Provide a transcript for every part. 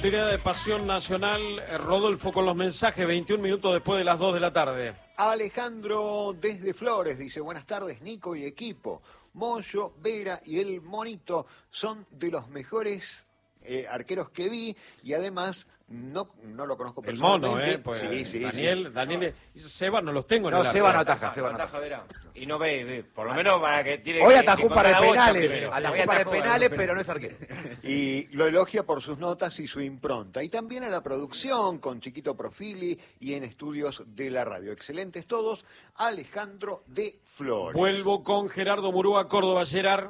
continuidad de Pasión Nacional. Rodolfo con los mensajes, 21 minutos después de las 2 de la tarde. Alejandro desde Flores dice: buenas tardes, Nico y equipo. Moyo, Vera y el Monito son de los mejores arqueros que vi, y además no lo conozco personalmente. El mono, pues sí, Daniel, Seba no los tengo en no, el Seba no arco. ataja, Seba no ataja. Verá. Y no ve, por lo menos para que tiene. Hoy que atajó para de penales, atajó atajó para de penales, pero no es arquero. Y lo elogia por sus notas y su impronta. Y también a la producción, con Chiquito Profili y en estudios de la radio. Excelentes todos. Alejandro de Flores. Vuelvo con Gerardo Murúa, Córdoba. Gerard.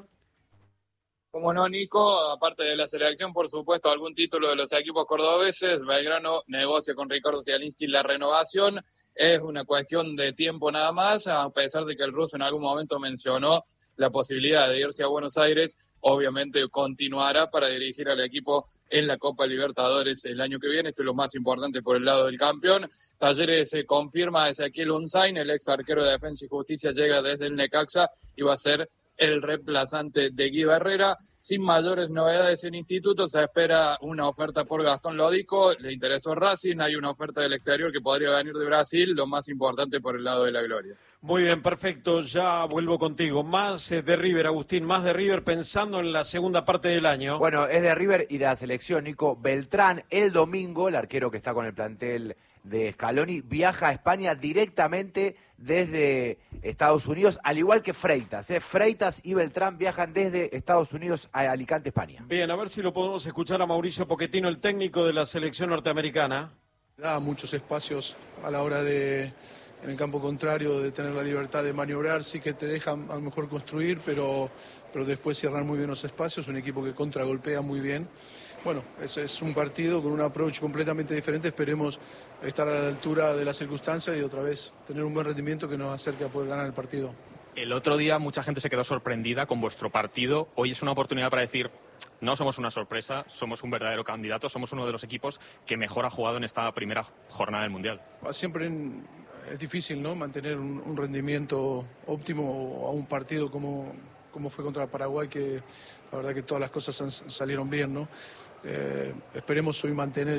Como no, Nico, aparte de la selección, por supuesto, algún título de los equipos cordobeses. Belgrano negocia con Ricardo Zielinski la renovación. Es una cuestión de tiempo nada más, a pesar de que el ruso en algún momento mencionó la posibilidad de irse a Buenos Aires. Obviamente continuará para dirigir al equipo en la Copa Libertadores el año que viene. Esto es lo más importante por el lado del campeón. Talleres se confirma a Ezequiel Unzain, el ex arquero de Defensa y Justicia, llega desde el Necaxa y va a ser el reemplazante de Guido Herrera. Sin mayores novedades en Instituto, se espera una oferta por Gastón Lodico, le interesó Racing, hay una oferta del exterior que podría venir de Brasil, lo más importante por el lado de la gloria. Muy bien, perfecto, ya vuelvo contigo. Más de River, Agustín, más de River pensando en la segunda parte del año. Bueno, es de River y de la selección, Nico. Beltrán, el domingo, el arquero que está con el plantel de Scaloni, viaja a España directamente desde Estados Unidos, al igual que Freitas. Freitas y Beltrán viajan desde Estados Unidos a Alicante, España. Bien, a ver si lo podemos escuchar a Mauricio Pochettino, el técnico de la selección norteamericana. Da muchos espacios a la hora de, en el campo contrario, de tener la libertad de maniobrar. Sí que te dejan a lo mejor construir, pero después cierran muy bien los espacios. Un equipo que contragolpea muy bien. Bueno, ese es un partido con un approach completamente diferente. Esperemos estar a la altura de las circunstancias y otra vez tener un buen rendimiento que nos acerque a poder ganar el partido. El otro día mucha gente se quedó sorprendida con vuestro partido. Hoy es una oportunidad para decir, no somos una sorpresa, somos un verdadero candidato, somos uno de los equipos que mejor ha jugado en esta primera jornada del Mundial. Siempre es difícil, ¿no?, mantener un rendimiento óptimo a un partido como fue contra Paraguay, que la verdad que todas las cosas salieron bien, ¿no? Esperemos hoy mantener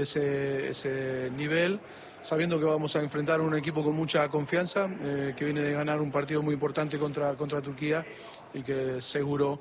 ese nivel, sabiendo que vamos a enfrentar a un equipo con mucha confianza, que viene de ganar un partido muy importante contra Turquía y que seguro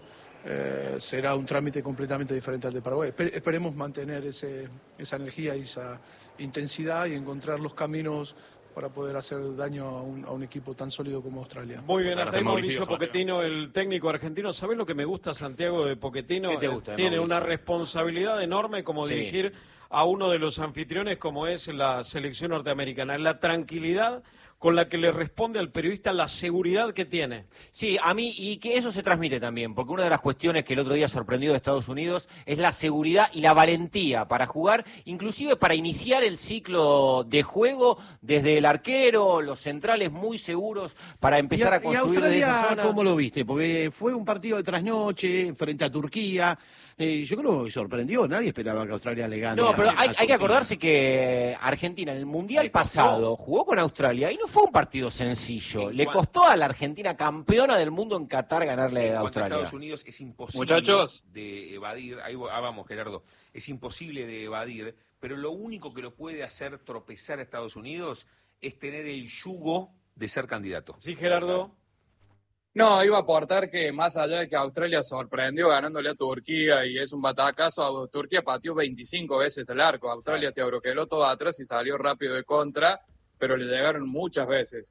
será un trámite completamente diferente al de Paraguay. Esperemos mantener esa energía y esa intensidad y encontrar los caminos para poder hacer daño a un equipo tan sólido como Australia. Muy bien, hasta ahí Mauricio Pochettino, el técnico argentino. ¿Sabés lo que me gusta, Santiago, de Pochettino? ¿Qué te gusta, Tiene Mauricio? una responsabilidad enorme como dirigir a uno de los anfitriones como es la selección norteamericana. La tranquilidad con la que le responde al periodista, la seguridad que tiene. Sí, a mí, y que eso se transmite también, porque una de las cuestiones que el otro día sorprendió de Estados Unidos es la seguridad y la valentía para jugar, inclusive para iniciar el ciclo de juego desde el arquero, los centrales muy seguros para empezar a construir desde esa Australia, zona. ¿cómo lo viste? Porque fue un partido de trasnoche frente a Turquía. Yo creo que sorprendió, nadie esperaba que Australia le gane. No, pero hay que Turquía. acordarse que Argentina en el Mundial pasado jugó con Australia y no fue un partido sencillo. Le costó a la Argentina, campeona del mundo en Qatar, ganarle a Australia. Estados Unidos es imposible Muchachos. de evadir, ahí vamos Gerardo, es imposible de evadir, pero lo único que lo puede hacer tropezar a Estados Unidos es tener el yugo de ser candidato. Sí, Gerardo. No, iba a aportar que más allá de que Australia sorprendió ganándole a Turquía y es un batacazo, Turquía pateó 25 veces el arco, Australia se abroqueló todo atrás y salió rápido de contra, pero le llegaron muchas veces.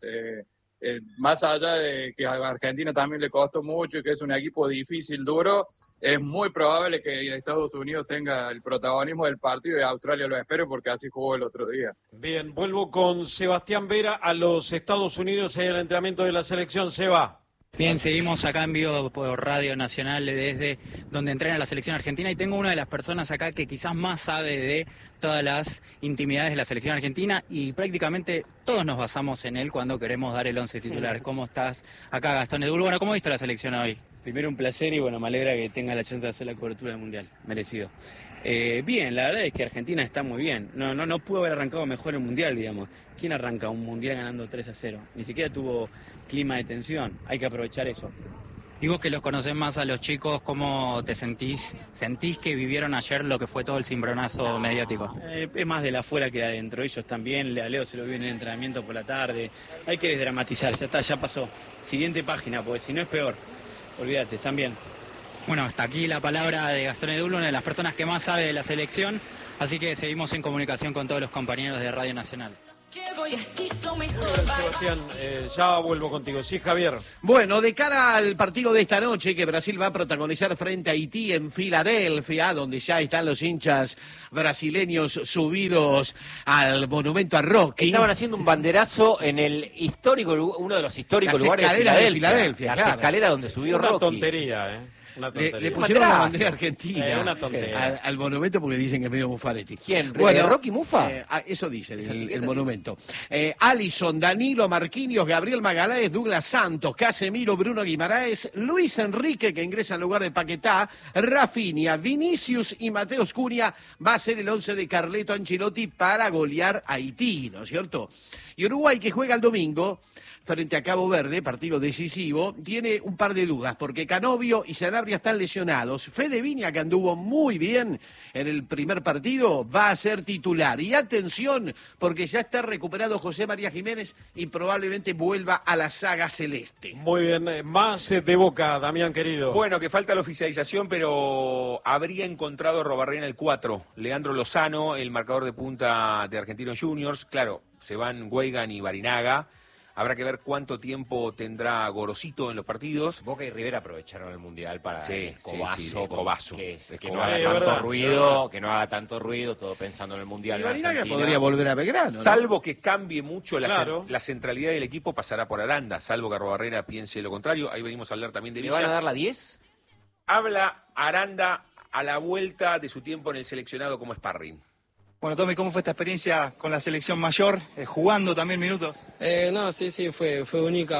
Más allá de que a Argentina también le costó mucho y que es un equipo difícil, duro, es muy probable que Estados Unidos tenga el protagonismo del partido y Australia lo espere porque así jugó el otro día. Bien, vuelvo con Sebastián Vera a los Estados Unidos en el entrenamiento de la selección. Seba. Bien, seguimos acá en vivo por Radio Nacional desde donde entrena la selección argentina y tengo una de las personas acá que quizás más sabe de todas las intimidades de la selección argentina y prácticamente todos nos basamos en él cuando queremos dar el 11 titular. ¿Cómo estás acá, Gastón Edul? Bueno, ¿cómo viste la selección hoy? Primero un placer y bueno, me alegra que tenga la chance de hacer la cobertura del Mundial, merecido. Bien, la verdad es que Argentina está muy bien, no pudo haber arrancado mejor el Mundial, digamos. ¿Quién arranca un Mundial ganando 3-0? Ni siquiera tuvo clima de tensión, hay que aprovechar eso. Y vos que los conocés más a los chicos, ¿cómo te sentís? ¿Sentís que vivieron ayer lo que fue todo el cimbronazo mediático? Es más de la afuera que de adentro. Ellos están bien, a Leo se lo vio en el entrenamiento por la tarde. Hay que desdramatizar, ya está, ya pasó. Siguiente página, porque si no es peor. Olvídate, están bien. Bueno, hasta aquí la palabra de Gastón Edul, una de las personas que más sabe de la selección, así que seguimos en comunicación con todos los compañeros de Radio Nacional. Sebastián, ya vuelvo contigo. Sí, Javier. Bueno, de cara al partido de esta noche que Brasil va a protagonizar frente a Haití en Filadelfia, donde ya están los hinchas brasileños subidos al monumento a Rocky. Estaban haciendo un banderazo en el histórico, uno de los históricos lugares de Filadelfia. Las escaleras donde subió Una Rocky. tontería, Le pusieron la bandera argentina una tontería. al monumento porque dicen que es medio mufaretti. ¿Quién? Bueno, ¿Rocky Mufa? Eso dicen, el monumento. Alisson, Danilo, Marquinhos, Gabriel Magalhães, Douglas Santos, Casemiro, Bruno Guimaraes, Luis Enrique, que ingresa en lugar de Paquetá, Rafinha, Vinicius y Mateus Cunha. Va a ser el 11 de Carleto Ancelotti para golear a Haití, ¿no es cierto? Y Uruguay, que juega el domingo frente a Cabo Verde, partido decisivo, tiene un par de dudas, porque Canovio y Sanabria están lesionados. Fede Viña, que anduvo muy bien en el primer partido, va a ser titular. Y atención, porque ya está recuperado José María Jiménez y probablemente vuelva a la saga celeste. Muy bien, más de Boca, Damián querido. Bueno, que falta la oficialización, pero habría encontrado a Robarrena el 4. Leandro Lozano, el marcador de punta de Argentinos Juniors. Claro, se van Weigand y Barinaga. Habrá que ver cuánto tiempo tendrá Gorosito en los partidos. Boca y Rivera aprovecharon el Mundial para Cobazo. Que no haga tanto ruido, que no haga tanto ruido, todo pensando en el Mundial. Y Barinaga podría volver a Belgrano, ¿no? Salvo que cambie mucho la centralidad del equipo, pasará por Aranda, salvo que Arrobarrena piense lo contrario. Ahí venimos a hablar también de Villa. ¿Le van a dar la 10? Habla Aranda a la vuelta de su tiempo en el seleccionado como sparring. Bueno, Tommy, ¿cómo fue esta experiencia con la selección mayor, jugando también minutos? No, sí, fue única,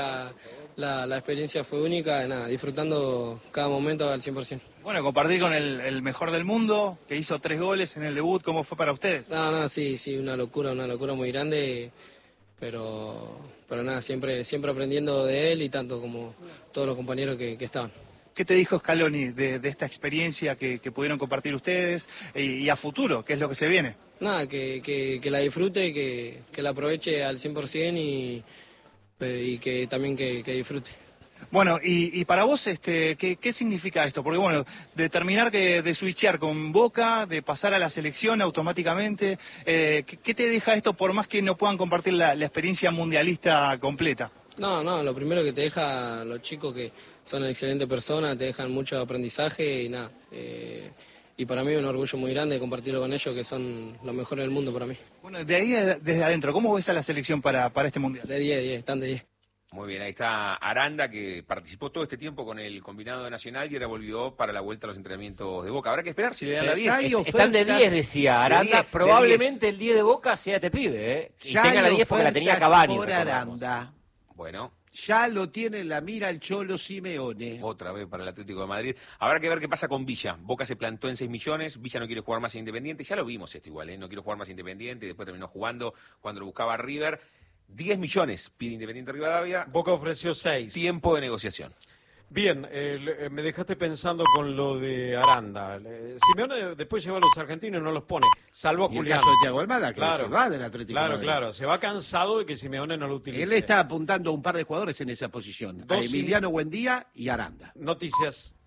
la experiencia fue única, nada, disfrutando cada momento al 100%. Bueno, compartir con el mejor del mundo, que hizo 3 goles en el debut, ¿cómo fue para ustedes? No, sí, una locura muy grande, pero nada, siempre aprendiendo de él y tanto como todos los compañeros que estaban. ¿Qué te dijo Scaloni de esta experiencia que pudieron compartir ustedes y a futuro? ¿Qué es lo que se viene? Nada, que la disfrute, que la aproveche al 100% y que también que disfrute. Bueno, y para vos, ¿qué significa esto? Porque bueno, de terminar de switchear con Boca, de pasar a la selección automáticamente, ¿qué te deja esto por más que no puedan compartir la experiencia mundialista completa? No, lo primero que te deja los chicos que son excelentes personas, te dejan mucho aprendizaje y nada. Y para mí es un orgullo muy grande compartirlo con ellos, que son los mejores del mundo para mí. Bueno, de ahí desde adentro, ¿cómo ves a la selección para este Mundial? De 10, están de 10. Muy bien, ahí está Aranda, que participó todo este tiempo con el combinado nacional y ahora volvió para la vuelta a los entrenamientos de Boca. Habrá que esperar si le dan la 10. Están de 10, decía Aranda. Probablemente el 10 de Boca sea este pibe, Y tenga la 10 porque la tenía Cavani. Por Aranda. Bueno. Ya lo tiene en la mira el Cholo Simeone. Otra vez para el Atlético de Madrid. Habrá que ver qué pasa con Villa. Boca se plantó en 6 millones, Villa no quiere jugar más Independiente. Ya lo vimos esto igual, no quiero jugar más Independiente. Y después terminó jugando cuando lo buscaba River. 10 millones pide Independiente Rivadavia. Boca ofreció 6. Tiempo de negociación. Bien, me dejaste pensando con lo de Aranda. Simeone después lleva a los argentinos y no los pone, salvo a Julián. El caso de Thiago Almada, que se va del Atlético de Madrid. Claro, se va cansado de que Simeone no lo utilice. Él está apuntando a un par de jugadores en esa posición, a Emiliano Buendía y Aranda. Noticias.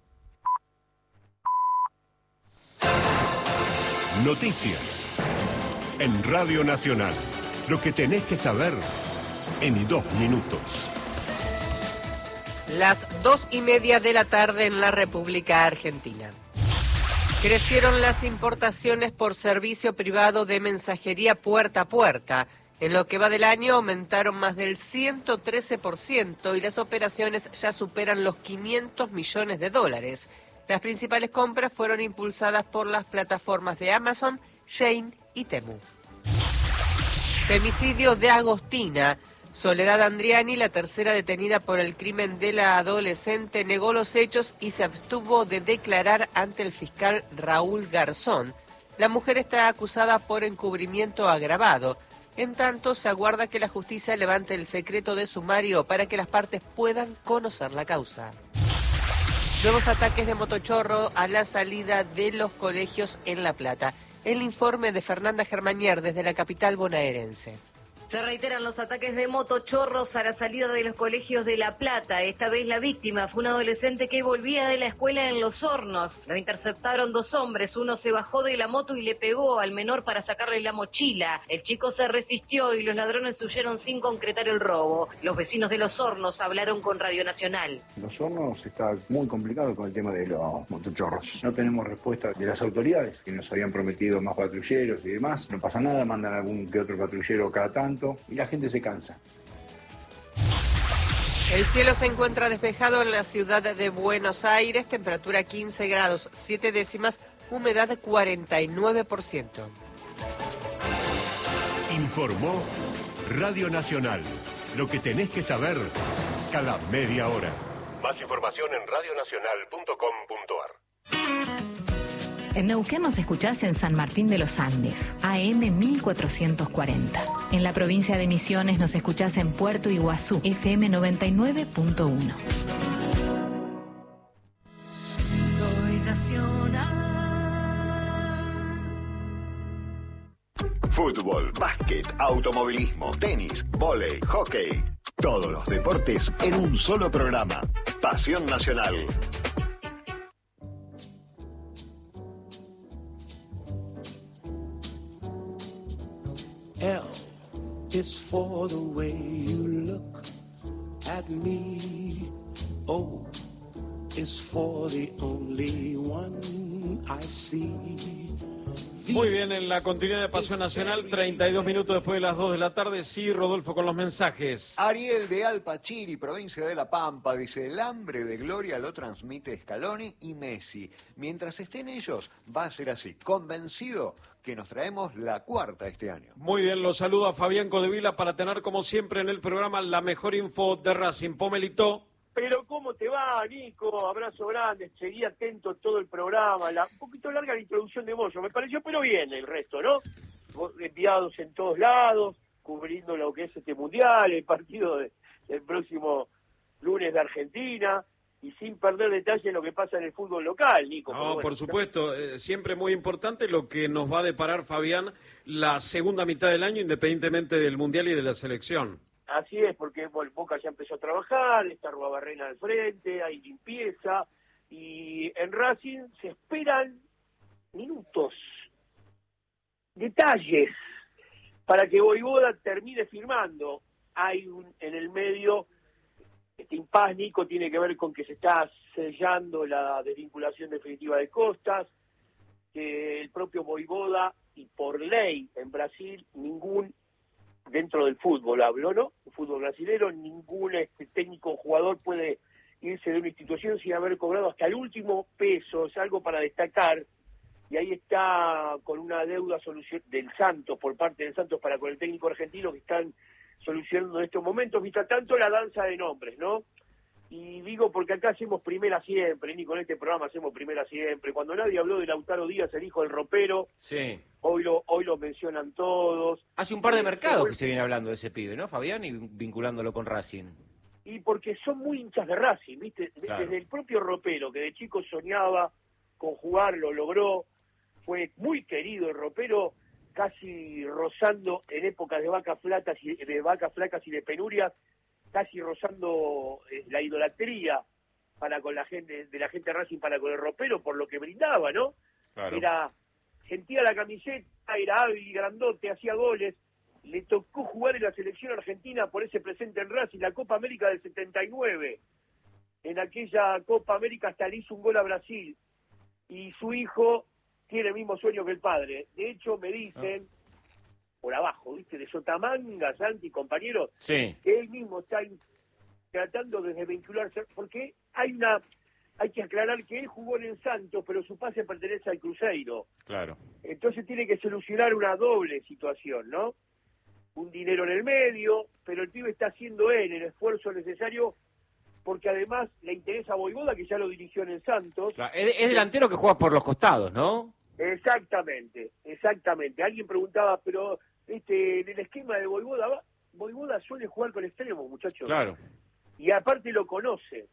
Noticias. En Radio Nacional. Lo que tenés que saber en 2 minutos. Las 2:30 de la tarde en la República Argentina. Crecieron las importaciones por servicio privado de mensajería puerta a puerta. En lo que va del año aumentaron más del 113% y las operaciones ya superan los $500 millones. Las principales compras fueron impulsadas por las plataformas de Amazon, Shein y Temu. Femicidio de Agostina. Soledad Andriani, la tercera detenida por el crimen de la adolescente, negó los hechos y se abstuvo de declarar ante el fiscal Raúl Garzón. La mujer está acusada por encubrimiento agravado. En tanto, se aguarda que la justicia levante el secreto de sumario para que las partes puedan conocer la causa. Nuevos ataques de motochorro a la salida de los colegios en La Plata. El informe de Fernanda Germanier desde la capital bonaerense. Se reiteran los ataques de motochorros a la salida de los colegios de La Plata. Esta vez la víctima fue un adolescente que volvía de la escuela en Los Hornos. Lo interceptaron 2 hombres. Uno se bajó de la moto y le pegó al menor para sacarle la mochila. El chico se resistió y los ladrones huyeron sin concretar el robo. Los vecinos de Los Hornos hablaron con Radio Nacional. Los Hornos está muy complicado con el tema de los motochorros. No tenemos respuesta de las autoridades, que nos habían prometido más patrulleros y demás. No pasa nada, mandan algún que otro patrullero cada tanto. Y la gente se cansa. El cielo se encuentra despejado en la ciudad de Buenos Aires, temperatura 15 grados 7 décimas, humedad 49%. Informó Radio Nacional. Lo que tenés que saber cada media hora. Más información en radionacional.com.ar. En Neuquén nos escuchás en San Martín de los Andes, AM 1440. En la provincia de Misiones nos escuchás en Puerto Iguazú, FM 99.1. Soy nacional. Fútbol, básquet, automovilismo, tenis, vóley, hockey. Todos los deportes en un solo programa. Pasión Nacional. L is for the way you look at me. O is for the only one I see. Muy bien, en la continuidad de Pasión Nacional, 32 minutos después de las 2 de la tarde. Sí, Rodolfo, con los mensajes. Ariel de Alpachiri, provincia de La Pampa, dice: el hambre de gloria lo transmite Scaloni y Messi. Mientras estén ellos, va a ser así. Convencido que nos traemos la 4ª este año. Muy bien, los saludo a Fabián Codevila para tener, como siempre, en el programa la mejor info de Racing. Pomelito. Pero ¿cómo te va, Nico? Abrazo grande, seguí atento todo el programa. Un poquito larga la introducción de Moyo, me pareció, pero bien el resto, ¿no? Enviados en todos lados, cubriendo lo que es este Mundial, el partido del próximo lunes de Argentina, y sin perder detalle en lo que pasa en el fútbol local, Nico. No, bueno, por supuesto, siempre muy importante lo que nos va a deparar, Fabián, la segunda mitad del año, independientemente del Mundial y de la selección. Así es, porque Boca ya empezó a trabajar, está Ruabarrena al frente, hay limpieza, y en Racing se esperan minutos, detalles, para que Voivoda termine firmando. Hay en el medio, este impas, Nico, tiene que ver con que se está sellando la desvinculación definitiva de Costas, que el propio Voivoda, y por ley en Brasil, dentro del fútbol hablo, ¿no? El fútbol brasilero, ningún técnico o jugador puede irse de una institución sin haber cobrado hasta el último peso. Es algo para destacar, y ahí está con una deuda del Santos, por parte del Santos para con el técnico argentino, que están solucionando en estos momentos. Mientras tanto, la danza de nombres, ¿no? Y digo porque acá hacemos primera siempre, Nico, en este programa hacemos primera siempre. Cuando nadie habló de Lautaro Díaz, el hijo del ropero, sí, hoy lo mencionan todos. Hace un par de mercados que se viene hablando de ese pibe, ¿no, Fabián? Y vinculándolo con Racing. Y porque son muy hinchas de Racing, ¿viste? Claro. Desde el propio ropero, que de chico soñaba con jugar, lo logró, fue muy querido el ropero, casi rozando en épocas de vacas flacas y de penurias, casi rozando la idolatría para con la gente, de la gente de Racing para con el ropero, por lo que brindaba, ¿no? Claro. Sentía la camiseta, era hábil, grandote, hacía goles. Le tocó jugar en la selección argentina por ese presente en Racing, la Copa América del 79. En aquella Copa América hasta le hizo un gol a Brasil. Y su hijo tiene el mismo sueño que el padre. De hecho, me dicen, por abajo, ¿viste? De Sotamanga, Santi, compañeros, sí, que él mismo está tratando de desvincularse, porque hay que aclarar que él jugó en el Santos, pero su pase pertenece al Cruzeiro. Claro. Entonces tiene que solucionar una doble situación, ¿no? Un dinero en el medio, pero el pibe está haciendo él el esfuerzo necesario, porque además le interesa a Voivoda, que ya lo dirigió en el Santos. Claro. Es delantero que juega por los costados, ¿no? Exactamente. Alguien preguntaba, pero en el esquema de Voivoda suele jugar con extremos, muchachos. Claro. Y aparte lo conoce.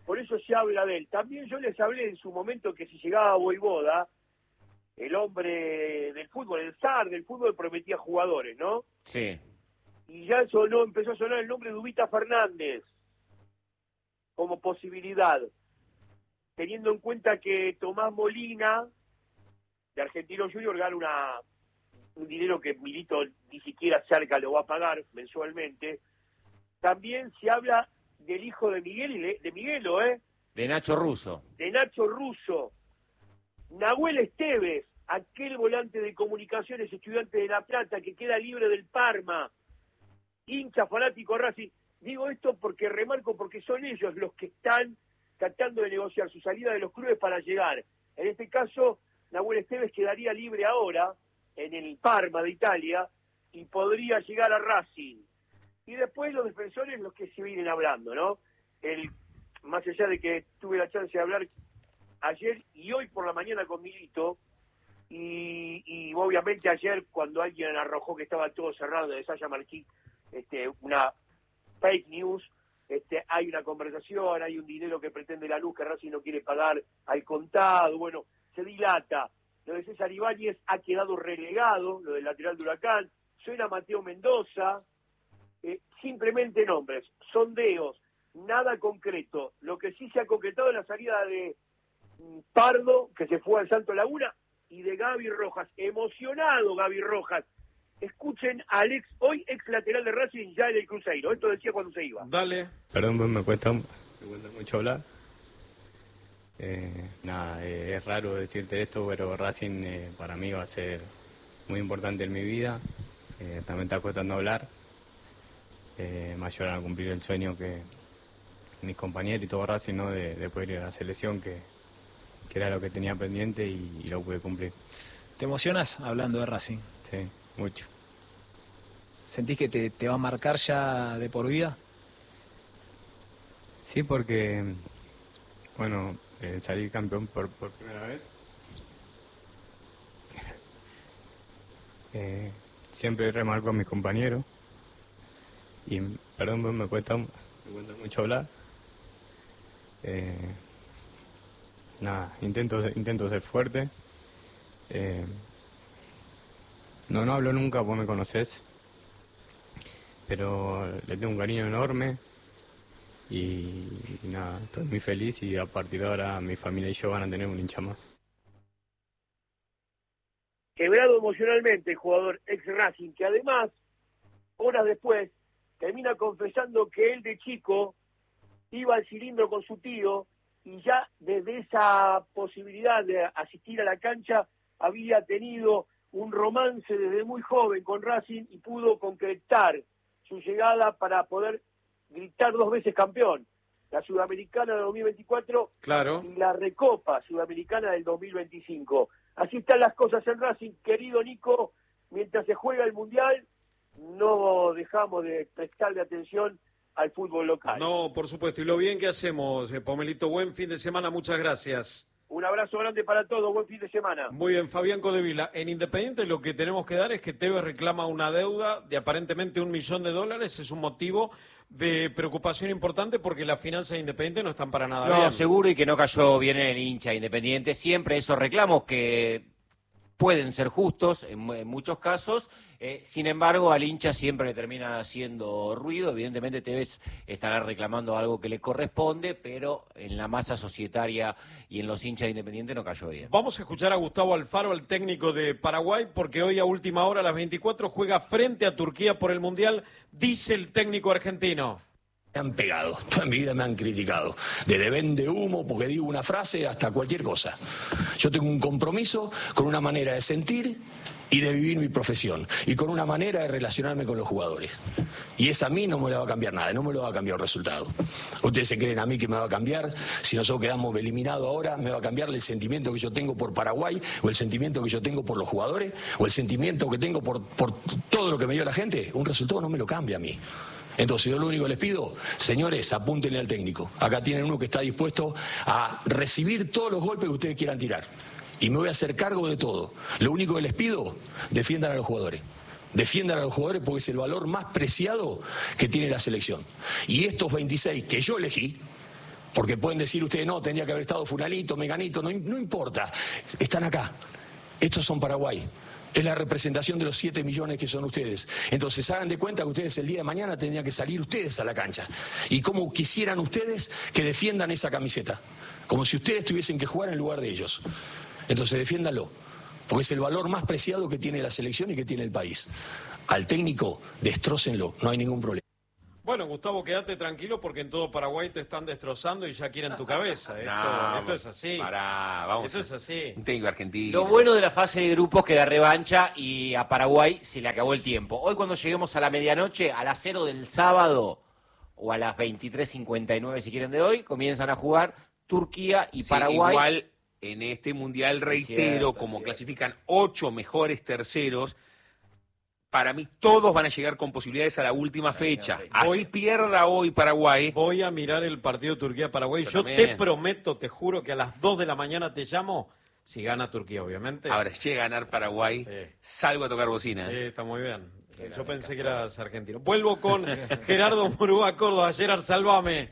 por eso se habla de él. También yo les hablé en su momento que si llegaba Vojvoda, el hombre del fútbol, el zar del fútbol, prometía jugadores, ¿no? Sí. Y ya empezó a sonar el nombre de Ubita Fernández como posibilidad, teniendo en cuenta que Tomás Molina, de Argentino Junior, gana un dinero que Milito ni siquiera cerca lo va a pagar mensualmente. También se habla del hijo de Miguelo, De Nacho Russo. De Nacho Russo. Nahuel Esteves, aquel volante de Comunicaciones, estudiante de La Plata, que queda libre del Parma, hincha fanático Racing. Digo esto porque remarco, porque son ellos los que están tratando de negociar su salida de los clubes para llegar. En este caso, Nahuel Esteves quedaría libre ahora en el Parma de Italia y podría llegar a Racing. Y después los defensores, los que se vienen hablando, ¿no? Más allá de que tuve la chance de hablar ayer y hoy por la mañana con Milito, y obviamente ayer cuando alguien arrojó que estaba todo cerrado de Sasha Marquí, una fake news, hay una conversación, hay un dinero que pretende la luz que Racing no quiere pagar al contado, bueno, se dilata. Lo de César Ibáñez ha quedado relegado, lo del lateral de Huracán, suena Mateo Mendoza, simplemente nombres, sondeos, nada concreto. Lo que sí se ha concretado es la salida de Pardo, que se fue al Santo Laguna, y de Gaby Rojas, emocionado Gaby Rojas. Escuchen al hoy ex lateral de Racing ya en el Cruzeiro, esto decía cuando se iba. Dale. Perdón, pues me cuesta mucho hablar. Es raro decirte esto, pero Racing para mí va a ser muy importante en mi vida. También está costando hablar. Me ayudaron a cumplir el sueño que mis compañeros y todo Racing, ¿no? de poder ir a la selección, que era lo que tenía pendiente y lo pude cumplir. ¿Te emocionas hablando de Racing? Sí, mucho. ¿Sentís que te va a marcar ya de por vida? Sí, porque, bueno, salir campeón por primera vez. Siempre remarco a mis compañeros. Y, perdón, me cuesta mucho hablar. Intento ser fuerte. No hablo nunca, vos me conocés. Pero le tengo un cariño enorme. Y nada, estoy muy feliz y a partir de ahora mi familia y yo van a tener un hincha más. Quebrado emocionalmente el jugador ex Racing, que además, horas después, termina confesando que él de chico iba al cilindro con su tío y ya desde esa posibilidad de asistir a la cancha había tenido un romance desde muy joven con Racing y pudo concretar su llegada para poder gritar 2 veces campeón, la Sudamericana del 2024 claro, y la Recopa Sudamericana del 2025. Así están las cosas en Racing, querido Nico, mientras se juega el Mundial, no dejamos de prestarle atención al fútbol local. No, por supuesto, y lo bien que hacemos, Pomelito, buen fin de semana, muchas gracias. Un abrazo grande para todos, buen fin de semana. Muy bien, Fabián Codevila. En Independiente lo que tenemos que dar es que Tevez reclama una deuda de aparentemente $1 millón. Es un motivo de preocupación importante porque las finanzas de Independiente no están para nada bien. No, seguro, y que no cayó bien en el hincha Independiente. Siempre esos reclamos que pueden ser justos en muchos casos, sin embargo al hincha siempre le termina haciendo ruido. Evidentemente Tevez estará reclamando algo que le corresponde, pero en la masa societaria y en los hinchas de Independiente no cayó bien. Vamos a escuchar a Gustavo Alfaro, el técnico de Paraguay, porque hoy a última hora a las 24 juega frente a Turquía por el Mundial, dice el técnico argentino. Me han pegado, toda mi vida me han criticado, desde vende humo porque digo una frase hasta cualquier cosa. Yo tengo un compromiso con una manera de sentir y de vivir mi profesión y con una manera de relacionarme con los jugadores. Y esa a mí no me la va a cambiar nada, no me lo va a cambiar el resultado. Ustedes se creen a mí que me va a cambiar, si nosotros quedamos eliminados ahora, me va a cambiar el sentimiento que yo tengo por Paraguay, o el sentimiento que yo tengo por los jugadores, o el sentimiento que tengo por todo lo que me dio la gente. Un resultado no me lo cambia a mí. Entonces yo lo único que les pido, señores, apúntenle al técnico. Acá tienen uno que está dispuesto a recibir todos los golpes que ustedes quieran tirar. Y me voy a hacer cargo de todo. Lo único que les pido, defiendan a los jugadores. Defiendan a los jugadores porque es el valor más preciado que tiene la selección. Y estos 26 que yo elegí, Porque pueden decir ustedes, no, tendría que haber estado fulanito, meganito, no importa. Están acá. Estos son Paraguay. Es la representación de los 7 millones que son ustedes. Entonces hagan de cuenta que ustedes el día de mañana tendrían que salir ustedes a la cancha. Y como quisieran ustedes que defiendan esa camiseta. Como si ustedes tuviesen que jugar en lugar de ellos. Entonces defiéndanlo. Porque es el valor más preciado que tiene la selección y que tiene el país. Al técnico, destrócenlo, no hay ningún problema. Bueno, Gustavo, quédate tranquilo porque en todo Paraguay te están destrozando y ya quieren tu cabeza. Esto es así. Esto es así. Un técnico argentino. Lo bueno de la fase de grupos que da revancha y a Paraguay se le acabó el tiempo. Hoy cuando lleguemos a la medianoche, a las 0 del sábado o a las 23:59 si quieren de hoy, comienzan a jugar Turquía y Paraguay. Igual en este mundial, reitero, como clasifican 8 mejores terceros, para mí todos van a llegar con posibilidades a la última fecha. Así pierda hoy Paraguay. Voy a mirar el partido Turquía-Paraguay. Yo te prometo, te juro que a las 2 de la mañana te llamo, si gana Turquía, obviamente. Ahora, si llega a ganar Paraguay, salgo a tocar bocina. Sí, está muy bien. Yo pensé que eras argentino. Vuelvo con Gerardo Murúa, Córdoba. Gerard, sálvame.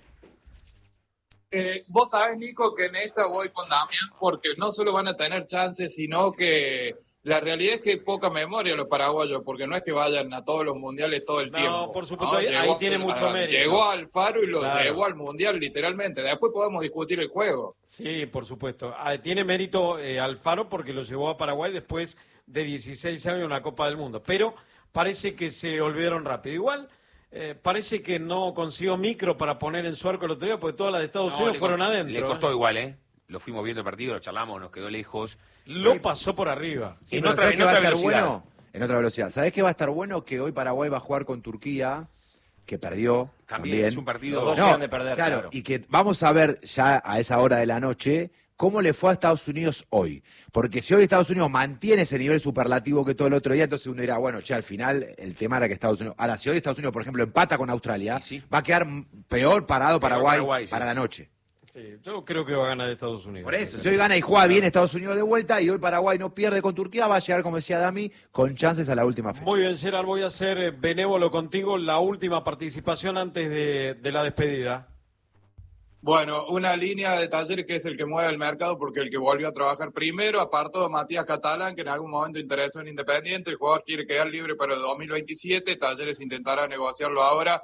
Vos sabés, Nico, que en esta voy con Damián porque no solo van a tener chances, sino que la realidad es que hay poca memoria los paraguayos, porque no es que vayan a todos los mundiales todo el tiempo. No, por supuesto, ahí tiene mucho mérito. Llegó a Alfaro y lo llevó al mundial, literalmente. Después podemos discutir el juego. Sí, por supuesto. Tiene mérito Alfaro porque lo llevó a Paraguay después de 16 años en una Copa del Mundo. Pero parece que se olvidaron rápido. Igual, parece que no consiguió micro para poner en su arco el otro día, porque todas las de Estados Unidos fueron adentro. Le costó igual, ¿eh? Lo fuimos viendo el partido, lo charlamos, nos quedó lejos. Lo pasó por arriba. Sí, en otra velocidad. En otra velocidad. ¿Sabés qué va a estar bueno? Que hoy Paraguay va a jugar con Turquía, que perdió. También es un partido. De perder, claro. Y que vamos a ver ya a esa hora de la noche cómo le fue a Estados Unidos hoy. Porque si hoy Estados Unidos mantiene ese nivel superlativo que todo el otro día, entonces uno dirá, bueno, al final el tema era que Estados Unidos... Ahora, si hoy Estados Unidos, por ejemplo, empata con Australia, va a quedar peor parado Paraguay para la noche. Sí, yo creo que va a ganar Estados Unidos. Por eso, si hoy gana y juega bien Estados Unidos de vuelta y hoy Paraguay no pierde con Turquía, va a llegar, como decía Dami, con chances a la última fecha. Muy bien, Gerard, voy a ser benévolo contigo. La última participación antes de la despedida. Bueno, una línea de Talleres que es el que mueve el mercado porque el que volvió a trabajar primero, apartó a Matías Catalán, que en algún momento interesó en Independiente. El jugador quiere quedar libre para el 2027. Talleres intentará negociarlo ahora.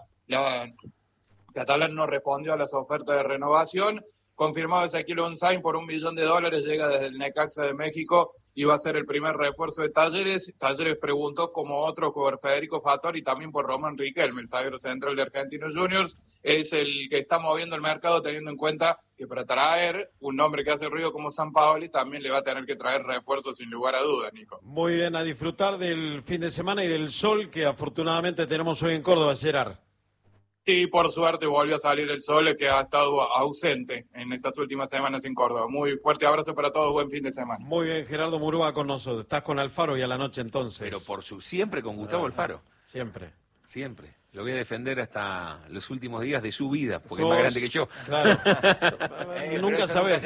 Catalán no respondió a las ofertas de renovación. Confirmado Ezequiel Onzain por $1 millón, llega desde el Necaxa de México y va a ser el primer refuerzo de Talleres. Talleres preguntó como otro por Federico Fattori y también por Román Riquelme, el zaguero central de Argentinos Juniors. Es el que está moviendo el mercado, teniendo en cuenta que para traer un nombre que hace ruido como Sampaoli también le va a tener que traer refuerzos sin lugar a dudas, Nico. Muy bien, a disfrutar del fin de semana y del sol que afortunadamente tenemos hoy en Córdoba, Gerard. Y por suerte volvió a salir el sol, que ha estado ausente en estas últimas semanas en Córdoba. Muy fuerte abrazo para todos, buen fin de semana. Muy bien, Gerardo Murúa con nosotros. Estás con Alfaro y a la noche entonces. Pero siempre con Gustavo Alfaro. Siempre. Siempre. Lo voy a defender hasta los últimos días de su vida, porque es más grande que yo. Claro. Nunca sabes.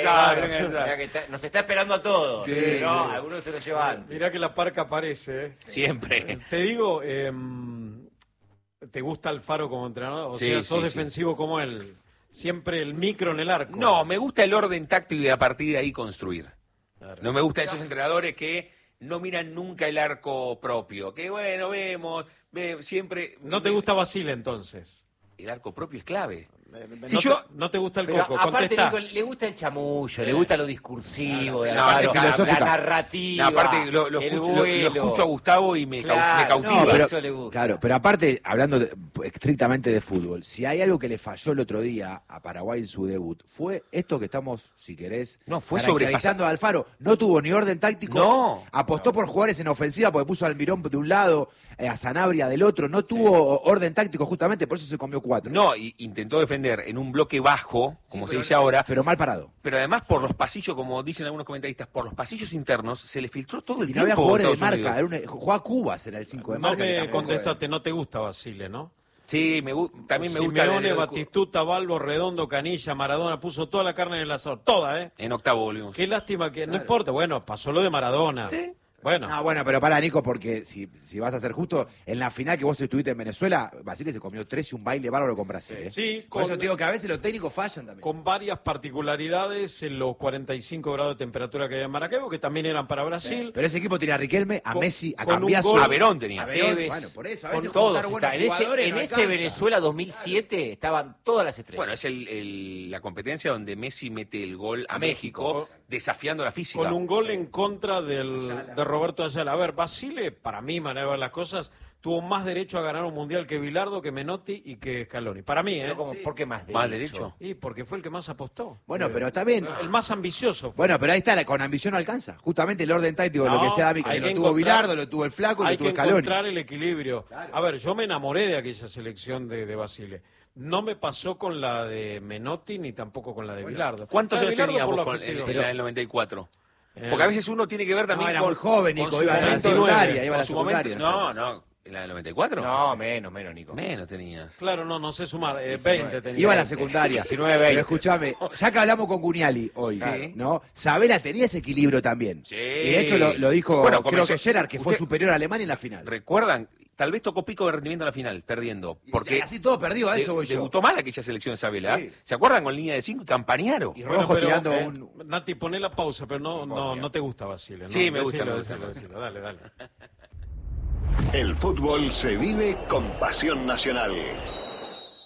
Nos está esperando a todos. Sí, algunos se lo llevan. Mirá que la parca aparece. Siempre. Te digo... ¿Te gusta Alfaro como entrenador? O sea, sos defensivo como él. Siempre el micro en el arco. No, me gusta el orden táctico y a partir de ahí construir. Claro. No me gustan esos entrenadores que no miran nunca el arco propio. Que bueno, siempre... ¿No te gusta Basile entonces? El arco propio es clave. No te gusta el coco, aparte, contesta. Nico, le gusta el chamullo, le gusta lo discursivo, la narrativa, aparte lo escucho a Gustavo y me cautiva. Eso le gusta. Claro, pero aparte, hablando estrictamente de fútbol, si hay algo que le falló el otro día a Paraguay en su debut, fue esto que estamos, si querés, caracterizando a Alfaro. No tuvo ni orden táctico, apostó por jugadores en ofensiva porque puso a Almirón de un lado, a Sanabria del otro, no tuvo orden táctico justamente, por eso se comió 4. No, intentó defender en un bloque bajo, como se dice ahora. Pero mal parado. Pero además por los pasillos, como dicen algunos comentaristas, por los pasillos internos se le filtró todo el tiempo. Y no había jugadores de marca, jugaba Cubas, era el 5 de marca. No me contestaste, no te gusta Basile, ¿no? Sí, también me gusta. Simeone, Batistuta, Balbo, Redondo, Canilla, Maradona, puso toda la carne en el asador, toda, ¿eh? En octavo volvimos. Qué lástima que, no importa, bueno, pasó lo de Maradona. Sí. Bueno. No, bueno, pero para Nico, porque si vas a ser justo, en la final que vos estuviste en Venezuela, Basile se comió 3 y un baile bárbaro con Brasil. Sí, por eso te digo que a veces los técnicos fallan también. Con varias particularidades en los 45 grados de temperatura que había en Maracaibo, que también eran para Brasil. Pero ese equipo tenía a Riquelme, a Messi, a con Cambiaso. A Verón tenía. A Verón, Tevez. bueno, por eso, a Con veces todos juntar buenos está. jugadores En no ese alcanza. Venezuela 2007 estaban todas las estrellas. Bueno, es la competencia donde Messi mete el gol a México, desafiando la física. Con un gol en contra de Roberto Ayala. A ver, Basile, para mí, manera de ver las cosas, tuvo más derecho a ganar un mundial que Bilardo, que Menotti y que Scaloni. Para mí, ¿eh? ¿Por qué más derecho? ¿Más derecho? Y porque fue el que más apostó. Bueno, pero está bien. El más ambicioso. Bueno, pero ahí está, con ambición no alcanza. Justamente el orden táctico, lo que sea David, que lo tuvo Bilardo, lo tuvo el Flaco y lo tuvo Scaloni. Hay que encontrar el equilibrio. Claro. A ver, yo me enamoré de aquella selección de Basile. No me pasó con la de Menotti ni tampoco con la de Bilardo. ¿Cuántos años Bilardo teníamos por con la del 94? Porque a veces uno tiene que ver también era con... muy joven, Nico, con iba a la secundaria, iba a la secundaria. No, ¿en la del 94? No, menos, Nico. Menos tenías. Claro, no sé sumar, 20 tenía. Iba a la secundaria. 19, 20. Pero escúchame, ya que hablamos con Cuniali hoy, ¿no? Sabela tenía ese equilibrio también. Sí. Y de hecho lo dijo, Bueno, creo que Gerard, que fue superior a Alemania en la final. ¿Recuerdan? Tal vez tocó pico de rendimiento en la final, perdiendo. Porque así todo perdido, a eso voy yo. Debutó mal aquella selección de Sabela. Sí. ¿Se acuerdan con línea de 5 y Campañaro? Y Rojo tirando un... Nati, poné la pausa, pero no te gusta Basile, ¿no? Sí, me gusta. Decilo. Dale. El fútbol se vive con pasión nacional.